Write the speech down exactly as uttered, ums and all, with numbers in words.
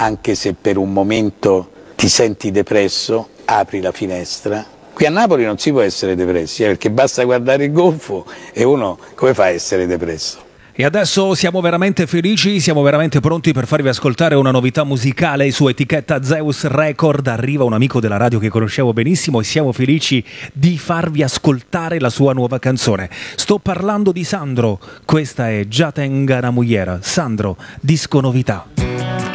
anche se per un momento ti senti depresso, apri la finestra. Qui a Napoli non si può essere depressi, eh, perché basta guardare il golfo e uno come fa a essere depresso? E adesso siamo veramente felici, siamo veramente pronti per farvi ascoltare una novità musicale su etichetta Zeus Record. Arriva un amico della radio che conoscevo benissimo e siamo felici di farvi ascoltare la sua nuova canzone. Sto parlando di Sandro, questa è Già tenga una mugliera. Sandro, disco novità.